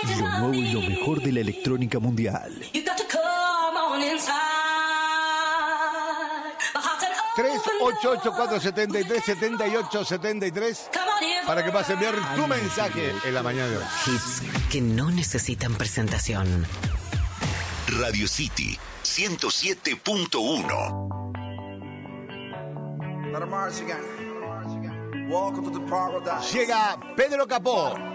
Lo nuevo y lo mejor de la electrónica mundial. 388-473-7873 para que pases a enviar tu mensaje en la mañana de hoy. Hits que no necesitan presentación. Radio City 107.1. Llega Pedro Capó.